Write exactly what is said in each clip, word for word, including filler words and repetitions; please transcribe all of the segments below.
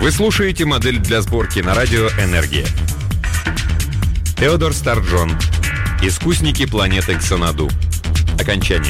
Вы слушаете модель для сборки на радио «Энергия». Теодор Старджон. Искусники планеты Ксанаду. Окончание.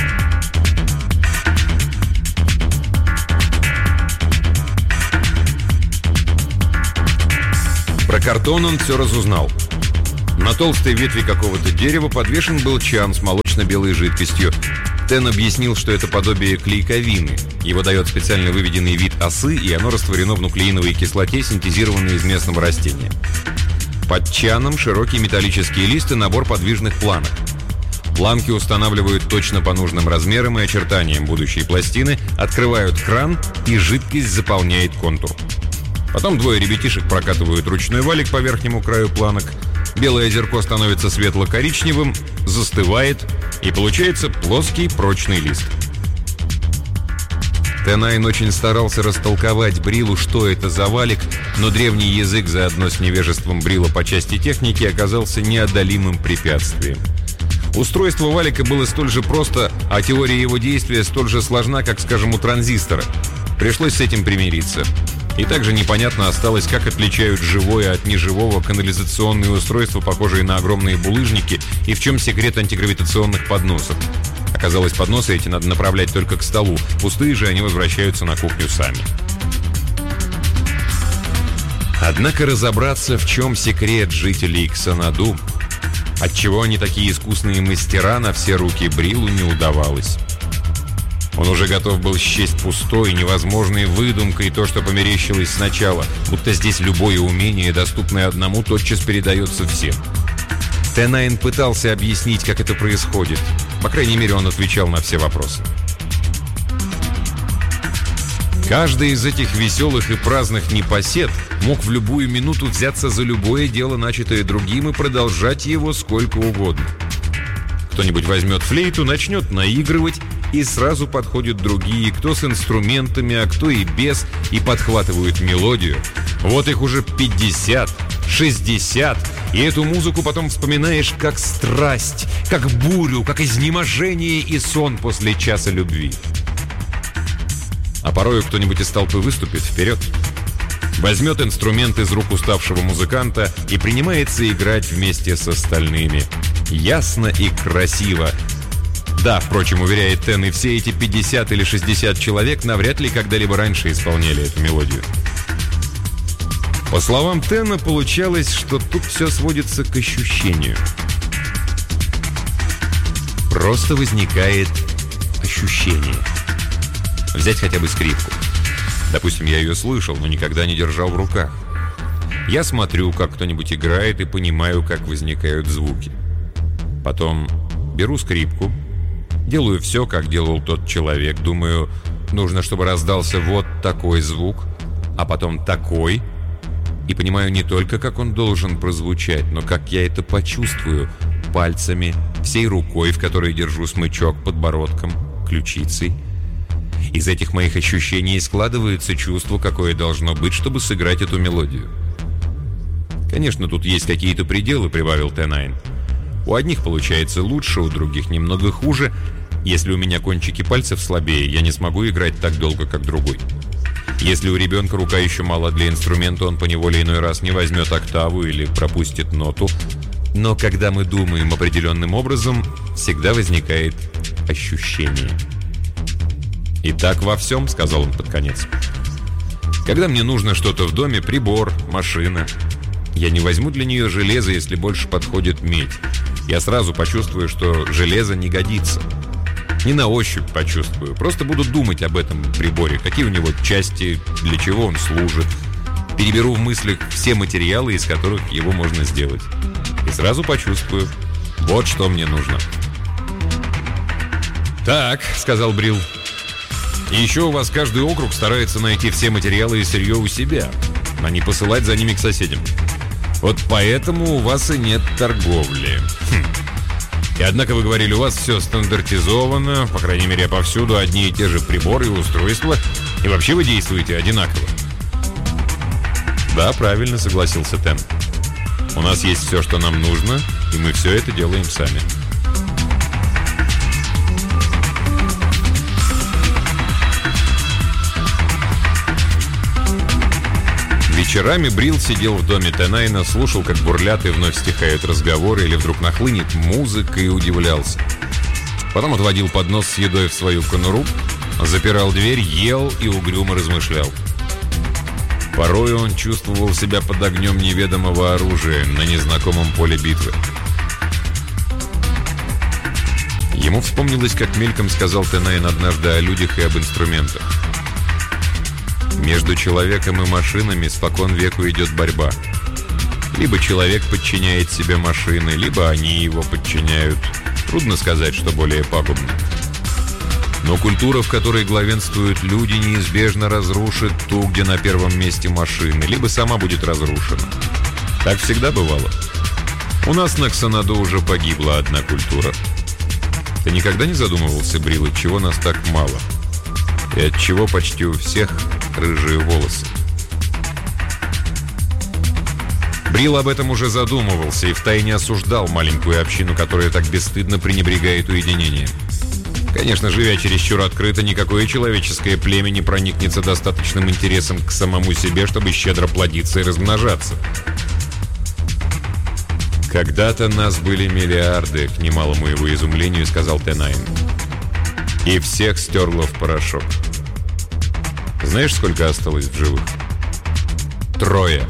Про картон он все разузнал. На толстой ветви какого-то дерева подвешен был чан с молочно-белой жидкостью. Тен объяснил, что это подобие клейковины. Его дает специально выведенный вид осы, и оно растворено в нуклеиновой кислоте, синтезированной из местного растения. Под чаном широкий металлический лист и набор подвижных планок. Планки устанавливают точно по нужным размерам и очертаниям будущей пластины, открывают кран, и жидкость заполняет контур. Потом двое ребятишек прокатывают ручной валик по верхнему краю планок. Белое озерко становится светло-коричневым, застывает, и получается плоский прочный лист. Тенайн очень старался растолковать Брилу, что это за валик, но древний язык заодно с невежеством Брила по части техники оказался неодолимым препятствием. Устройство валика было столь же просто, а теория его действия столь же сложна, как, скажем, у транзистора. Пришлось с этим примириться. И также непонятно осталось, как отличают живое от неживого канализационные устройства, похожие на огромные булыжники, и в чем секрет антигравитационных подносов. Оказалось, подносы эти надо направлять только к столу, пустые же они возвращаются на кухню сами. Однако разобраться, в чем секрет жителей Ксанаду, отчего они такие искусные мастера, на все руки Брилу не удавалось. Он уже готов был счесть пустой, невозможной выдумкой то, что померещилось сначала, будто здесь любое умение, доступное одному, тотчас передается всем. Тенайн пытался объяснить, как это происходит. По крайней мере, он отвечал на все вопросы. Каждый из этих веселых и праздных непосед мог в любую минуту взяться за любое дело, начатое другим, и продолжать его сколько угодно. Кто-нибудь возьмет флейту, начнет наигрывать, и сразу подходят другие, кто с инструментами, а кто и без, и подхватывают мелодию. Вот их уже пятьдесят, шестьдесят, и эту музыку потом вспоминаешь как страсть, как бурю, как изнеможение и сон после часа любви. А порою кто-нибудь из толпы выступит вперед, возьмет инструмент из рук уставшего музыканта и принимается играть вместе с остальными. Ясно и красиво. Да, впрочем, уверяет Тен, и все эти пятьдесят или шестьдесят человек навряд ли когда-либо раньше исполняли эту мелодию. По словам Тена, получалось, что тут все сводится к ощущению. Просто возникает ощущение. Взять хотя бы скрипку. Допустим, я ее слышал, но никогда не держал в руках. Я смотрю, как кто-нибудь играет, и понимаю, как возникают звуки. Потом беру скрипку, делаю все, как делал тот человек. Думаю, нужно, чтобы раздался вот такой звук, а потом такой. И понимаю не только, как он должен прозвучать, но как я это почувствую пальцами, всей рукой, в которой держу смычок, подбородком, ключицей. Из этих моих ощущений складывается чувство, какое должно быть, чтобы сыграть эту мелодию. Конечно, тут есть какие-то пределы, прибавил Тенайн. У одних получается лучше, у других немного хуже. Если у меня кончики пальцев слабее, я не смогу играть так долго, как другой. Если у ребенка рука еще мала для инструмента, он поневоле иной раз не возьмет октаву или пропустит ноту. Но когда мы думаем определенным образом, всегда возникает ощущение. «И так во всем», — сказал он под конец. «Когда мне нужно что-то в доме, прибор, машина, я не возьму для нее железо, если больше подходит медь. Я сразу почувствую, что железо не годится. Не на ощупь почувствую, просто буду думать об этом приборе, какие у него части, для чего он служит. Переберу в мыслях все материалы, из которых его можно сделать. И сразу почувствую, вот что мне нужно». «Так», — сказал Брил, — «и еще у вас каждый округ старается найти все материалы и сырье у себя, а не посылать за ними к соседям. Вот поэтому у вас и нет торговли. Хм. И однако вы говорили, у вас все стандартизовано, по крайней мере, повсюду одни и те же приборы и устройства, и вообще вы действуете одинаково». «Да, правильно», — согласился Тен. «У нас есть все, что нам нужно, и мы все это делаем сами». Вечерами Брил сидел в доме Тенайна, слушал, как бурлят и вновь стихают разговоры, или вдруг нахлынет музыка, и удивлялся. Потом отводил поднос с едой в свою конуру, запирал дверь, ел и угрюмо размышлял. Порой он чувствовал себя под огнем неведомого оружия на незнакомом поле битвы. Ему вспомнилось, как мельком сказал Тенайн однажды о людях и об инструментах. Между человеком и машинами спокон веку идет борьба. Либо человек подчиняет себе машины, либо они его подчиняют. Трудно сказать, что более пагубно. Но культура, в которой главенствуют люди, неизбежно разрушит ту, где на первом месте машины, либо сама будет разрушена. Так всегда бывало. У нас на Ксанаду уже погибла одна культура. Ты никогда не задумывался, Брил, отчего нас так мало? И отчего почти у всех рыжие волосы? Брил об этом уже задумывался и втайне осуждал маленькую общину, которая так бесстыдно пренебрегает уединением. Конечно, живя чересчур открыто, никакое человеческое племя не проникнется достаточным интересом к самому себе, чтобы щедро плодиться и размножаться. «Когда-то нас были миллиарды», — к немалому его изумлению сказал Тенайн. «И всех стерло в порошок. Знаешь, сколько осталось в живых? Трое».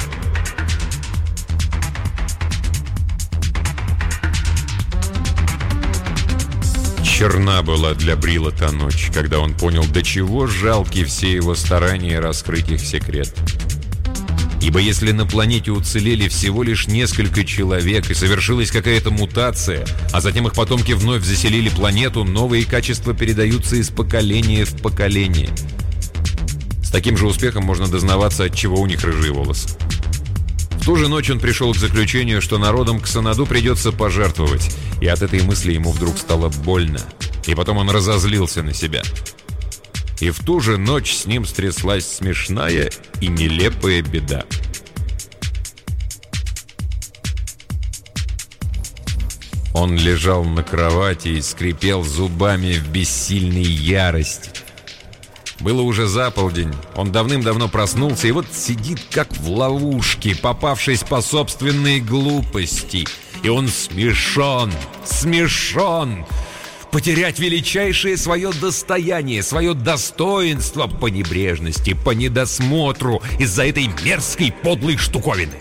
Черна была для Брила та ночь, когда он понял, до чего жалки все его старания раскрыть их секрет. Ибо если на планете уцелели всего лишь несколько человек и совершилась какая-то мутация, а затем их потомки вновь заселили планету, новые качества передаются из поколения в поколение. С таким же успехом можно дознаваться, от чего у них рыжие волосы. В ту же ночь он пришел к заключению, что народом Ксанаду придется пожертвовать, и от этой мысли ему вдруг стало больно, и потом он разозлился на себя. И в ту же ночь с ним стряслась смешная и нелепая беда. Он лежал на кровати и скрипел зубами в бессильной ярости. Было уже за полдень, он давным-давно проснулся, и вот сидит как в ловушке, попавшись по собственной глупости. И он смешон, смешон. Потерять величайшее свое достояние, свое достоинство по небрежности, по недосмотру из-за этой мерзкой подлой штуковины.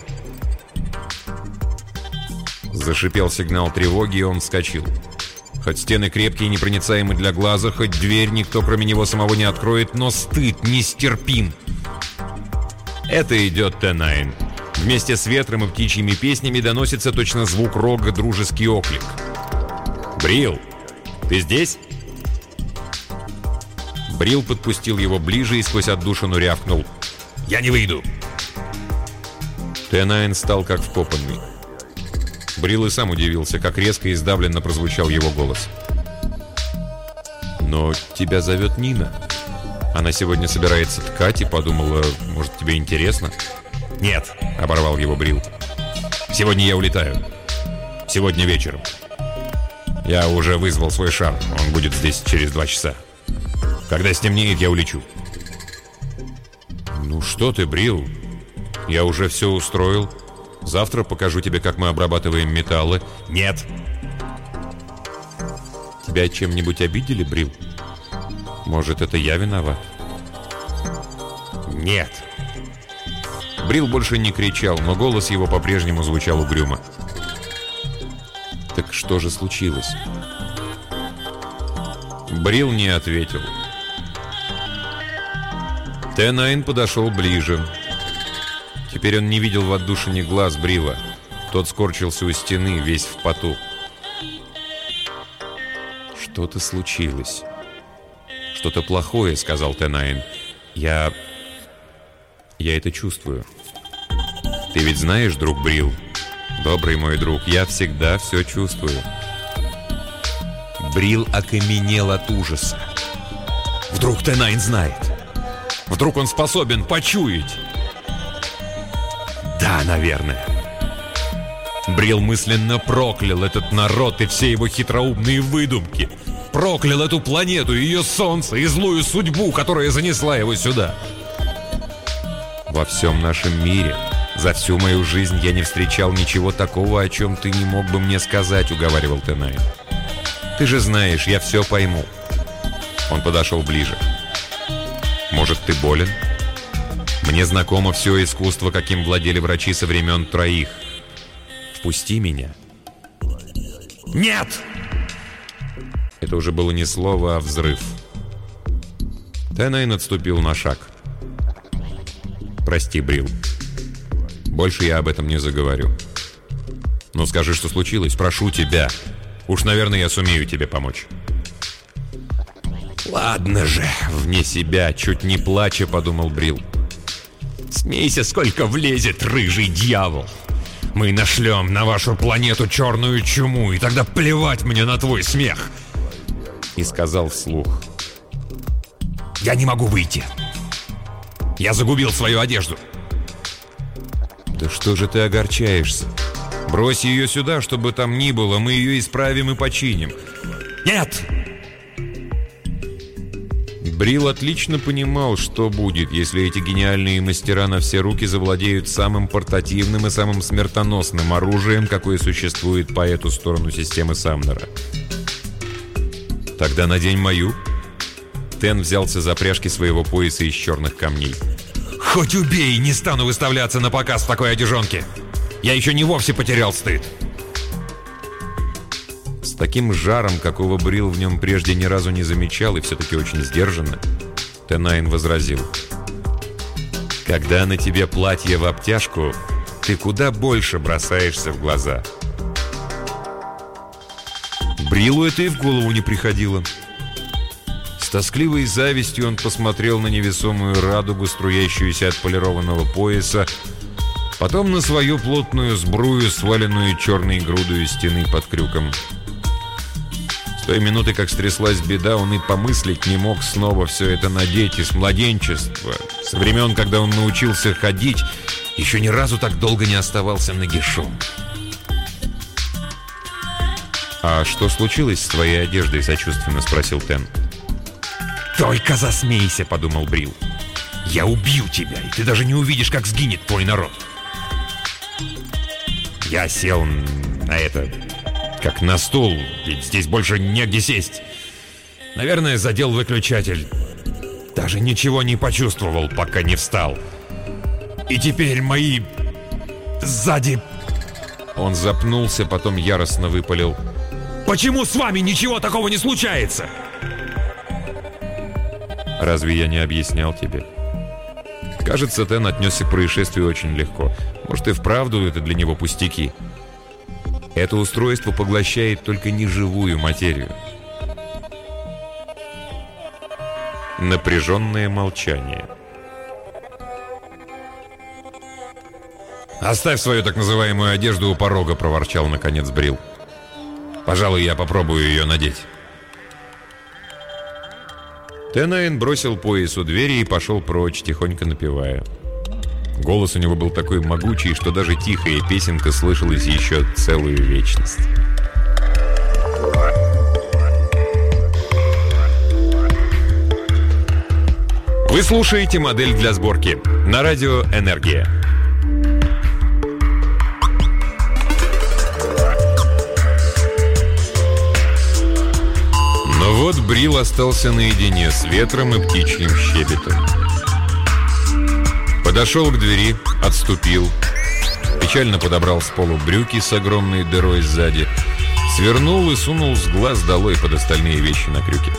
Зашипел сигнал тревоги, и он вскочил. Хоть стены крепкие и непроницаемы для глаза, хоть дверь никто кроме него самого не откроет, но стыд нестерпим. Это идет Тенайн. Вместе с ветром и птичьими песнями доносится точно звук рога дружеский оклик. «Брил! Ты здесь?» Брил подпустил его ближе и сквозь отдушину рявкнул: «Я не выйду!» Тенайн стал как вкопанный. Брил и сам удивился, как резко и сдавленно прозвучал его голос. «Но тебя зовет Нина. Она сегодня собирается ткать и подумала, может, тебе интересно?» «Нет!» — оборвал его Брил. «Сегодня я улетаю. Сегодня вечером. Я уже вызвал свой шар. Он будет здесь через два часа. Когда стемнеет, я улечу». «Ну что ты, Брил? Я уже все устроил. Завтра покажу тебе, как мы обрабатываем металлы». «Нет!» «Тебя чем-нибудь обидели, Брил? Может, это я виноват?» «Нет!» Брил больше не кричал, но голос его по-прежнему звучал угрюмо. «Так что же случилось?» Брил не ответил. Тенайн подошел ближе. Теперь он не видел в отдушине глаз Брила. Тот скорчился у стены, весь в поту. «Что-то случилось. Что-то плохое», — сказал Тенайн. «Я... я это чувствую. Ты ведь знаешь, друг Брил, добрый мой друг, я всегда все чувствую». Брил окаменел от ужаса. Вдруг Тенайн знает? Вдруг он способен почуять? Да, наверное. Брил мысленно проклял этот народ и все его хитроумные выдумки. Проклял эту планету, ее солнце и злую судьбу, которая занесла его сюда. Во всем нашем мире, за всю мою жизнь я не встречал ничего такого, о чем ты не мог бы мне сказать», — уговаривал Т-Найн. «Ты же знаешь, я все пойму». Он подошел ближе. «Может, ты болен? Мне знакомо все искусство, каким владели врачи со времен троих. Впусти меня». «Нет!» Это уже было не слово, а взрыв. Т-Найн отступил на шаг. «Прости, Брил. Больше я об этом не заговорю. Но скажи, что случилось. Прошу тебя. Уж, наверное, я сумею тебе помочь». «Ладно же!» — вне себя, чуть не плача, подумал Брил. «Смейся, сколько влезет, рыжий дьявол! Мы нашлем на вашу планету черную чуму, и тогда плевать мне на твой смех!» И сказал вслух: «Я не могу выйти. Я загубил свою одежду». «Да что же ты огорчаешься? Брось ее сюда, чтобы там ни было, мы ее исправим и починим». «Нет!» Брил отлично понимал, что будет, если эти гениальные мастера на все руки завладеют самым портативным и самым смертоносным оружием, какое существует по эту сторону системы Самнера. «Тогда надень мою». Тен взялся за пряжки своего пояса из черных камней. «Хоть убей, не стану выставляться на показ в такой одежонке. Я еще не вовсе потерял стыд». С таким жаром, какого Брил в нем прежде ни разу не замечал, и все-таки очень сдержанно, Т-Найн возразил: «Когда на тебе платье в обтяжку, ты куда больше бросаешься в глаза». Брилу это и в голову не приходило. С тоскливой завистью он посмотрел на невесомую радугу, струящуюся от полированного пояса, потом на свою плотную сбрую, сваленную черной грудой стены под крюком. С той минуты, как стряслась беда, он и помыслить не мог снова все это надеть из младенчества. Со времен, когда он научился ходить, еще ни разу так долго не оставался нагишом. «А что случилось с твоей одеждой?» — сочувственно спросил Тен. «Только засмейся», — подумал Брил. «Я убью тебя, и ты даже не увидишь, как сгинет твой народ». Я сел на это, как на стул, ведь здесь больше негде сесть. Наверное, задел выключатель. Даже ничего не почувствовал, пока не встал. И теперь мои... сзади... Он запнулся, потом яростно выпалил: «Почему с вами ничего такого не случается?» «Разве я не объяснял тебе?» Кажется, Тен отнесся к происшествию очень легко. Может, и вправду это для него пустяки. Это устройство поглощает только неживую материю. Напряженное молчание. «Оставь свою так называемую одежду у порога», — проворчал наконец Брил. «Пожалуй, я попробую ее надеть». Т-Найн бросил пояс у двери и пошел прочь, тихонько напевая. Голос у него был такой могучий, что даже тихая песенка слышалась еще целую вечность. Вы слушаете «Модель для сборки» на радио «Энергия». Но вот Брил остался наедине с ветром и птичьим щебетом. Подошел к двери, отступил, печально подобрал с полу брюки с огромной дырой сзади, свернул и сунул с глаз долой под остальные вещи на крюке.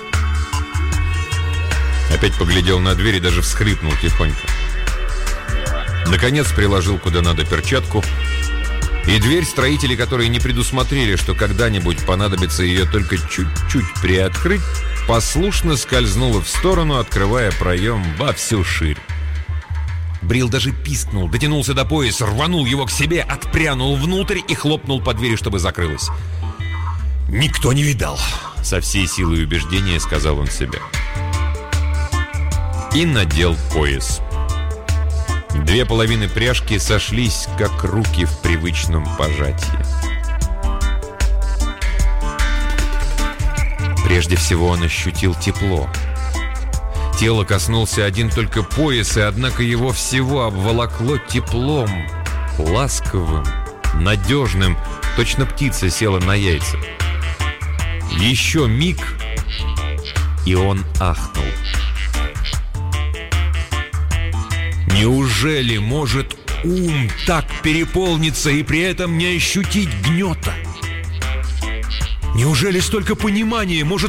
Опять поглядел на дверь и даже всхрипнул тихонько. Наконец приложил куда надо перчатку, и дверь, строители которой не предусмотрели, что когда-нибудь понадобится ее только чуть-чуть приоткрыть, послушно скользнула в сторону, открывая проем во всю ширь. Брил даже пискнул, дотянулся до пояса, рванул его к себе, отпрянул внутрь и хлопнул по двери, чтобы закрылась. «Никто не видал», — со всей силой убеждения сказал он себе. И надел пояс. Две половины пряжки сошлись, как руки в привычном пожатии. Прежде всего он ощутил тепло. Тело коснулся один только пояс, и однако его всего обволокло теплом, ласковым, надежным. Точно птица села на яйца. Еще миг, и он ахнул. Неужели может ум так переполниться и при этом не ощутить гнета? Неужели столько понимания может